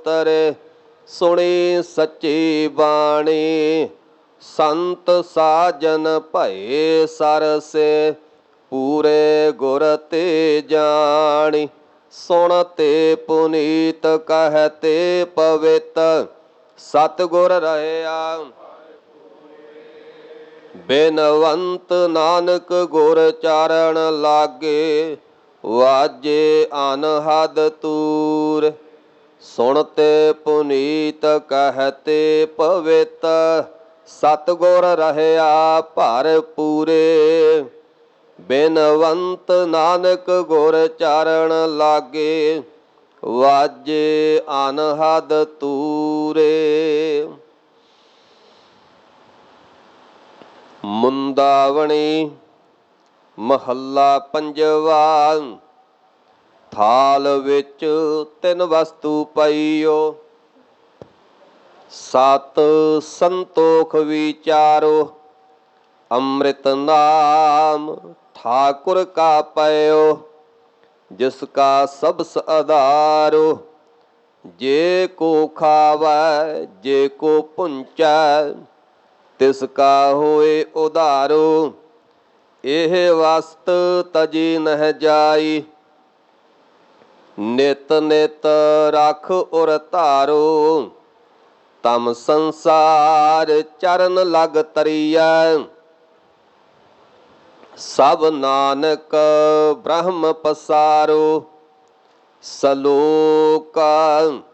ਤਰੇ ਸੁਣੀ ਸੱਚੀ ਬਾਣੀ। ਸੰਤ ਸਾਜਨ ਭਏ ਸਰਸੇ ਪੂਰੇ ਗੁਰ ਤੇ ਜਾਣੀ। ਸੁਣ ਤੇ ਪੁਨੀਤ ਕਹਤੇ ਪਵਿੱਤ ਸਤਿਗੁਰ ਰਹਿਆ। ਬੇਨਵੰਤ ਨਾਨਕ ਗੁਰ ਚਾਰਣ ਲਾਗੇ ਵਾਜੇ ਅਨਹਦ ਤੂਰ। ਸੁਣ ਤੇ ਪੁਨੀਤ ਕਹਤੇ ਪਵਿੱਤ ਸਤਿਗੁਰ ਰਹਿਆ ਭਰ ਪੂਰੇ। ਬੇਨਵੰਤ ਨਾਨਕ ਗੁਰ ਚਾਰਣ ਲਾਗੇ ਵਾਜੇ ਅਨਹਦ ਤੂਰੇ। ਮੁੰਦਾਵਣੀ ਮਹੱਲਾ ਪੰਜਵਾ। ਥਾਲ ਵਿੱਚ ਤਿੰਨ ਵਸਤੂ ਪਈਓ ਸਤ ਸੰਤੋਖ ਵਿਚਾਰੋ। ਅੰਮ੍ਰਿਤ ਨਾਮ ਠਾਕੁਰ ਕਾ ਪਇਓ ਜਿਸ ਕਾ ਸਬਸ ਆਧਾਰੋ। ਜੇ ਕੋ ਖਾਵੈ ਜੇ ਕੋ ਪੁੰਚੈ ਤਿਸ ਕਾ ਹੋਏ ਉਧਾਰੋ। ਇਹ ਵਸਤ ਤਜੀ ਨਹਿ ਜਾਈ ਨਿਤ ਨਿਤ ਰਖ ਉਰ ਧਾਰੋ। ਤਮ ਸੰਸਾਰ ਚਰਨ ਲਗ ਤਰੀਐ ਸਭ ਨਾਨਕ ਬ੍ਰਹਮ ਪਸਾਰੋ। ਸਲੋਕ